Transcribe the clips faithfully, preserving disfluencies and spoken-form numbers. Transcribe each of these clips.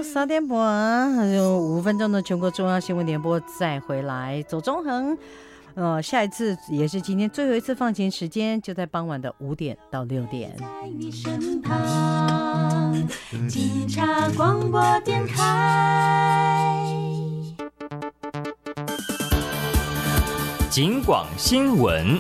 好，三点半还有五分钟的全国重要新闻联播再回来，走中横。呃，下一次也是今天最后一次放晴时间，就在傍晚的五点到六点。在你身旁，警察广播电台， 警广新闻。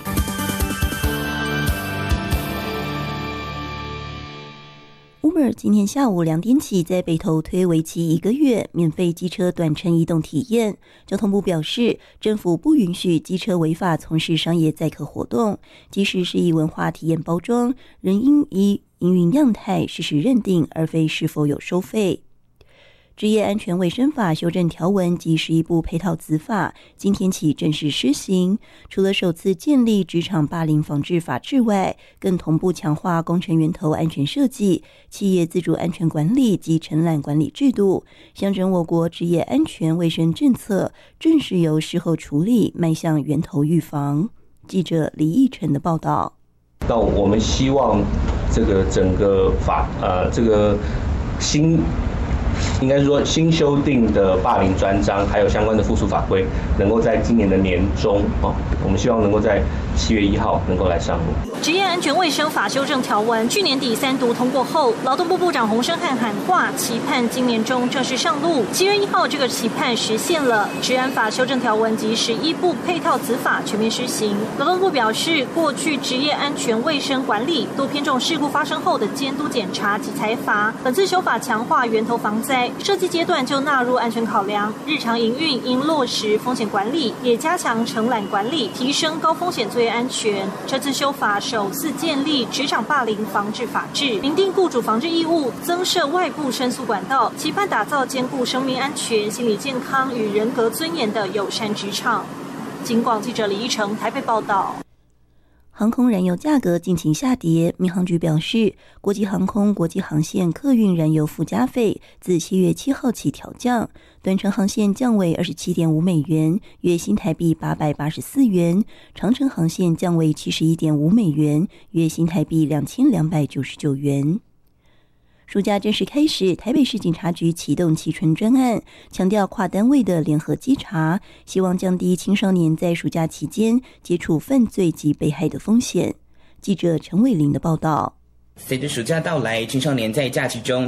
Uber 今天下午两点起在北投推为期一个月免费机车短程移动体验。交通部表示，政府不允许机车违法从事商业载客活动，即使是以文化体验包装，仍应以营运样态实时认定，而非是否有收费。职业安全卫生法修正条文及十一部配套子法今天起正式施行，除了首次建立职场霸凌防治法制外，更同步强化工程源头安全设计、企业自主安全管理及承揽管理制度，象征我国职业安全卫生政策正式由事后处理迈向源头预防。记者李义成的报道。 那我们希望这个整个法呃这个新应该是说新修订的霸凌专章，还有相关的附属法规，能够在今年的年中哦，我们希望能够在七月一号能够来上路。 职业安全卫生法修正条文去年底三读通过后，劳动部部长洪申翰喊话，期盼今年中正式上路。七月一号，这个期盼实现了。职安法修正条文及十一部配套子法全面施行。劳动部表示，过去职业安全卫生管理多偏重事故发生后的监督检查及裁罚，本次修法强化源头防灾，设计阶段就纳入安全考量，日常营运应落实风险管理，也加强承揽管理，提升高风险作业安全。这次修法首次建立职场霸凌防治法制，明定雇主防治义务，增设外部申诉管道，期盼打造兼顾生命安全、心理健康与人格尊严的友善职场。警广记者李依成台北报道。 航空燃油价格近期下跌，民航局表示，国际航空国际航线客运燃油附加费自七月七号起调降，短程航线降为 二十七点五美元，约新台币八百八十四元；长程航线降为 七十一点五美元，约新台币两千两百九十九元。暑假正式开始，台北市警察局启动启春专案，强调跨单位的联合稽查，希望降低青少年在暑假期间接触犯罪及被害的风险。记者陈伟玲的报道。 随着暑假到来，青少年在假期中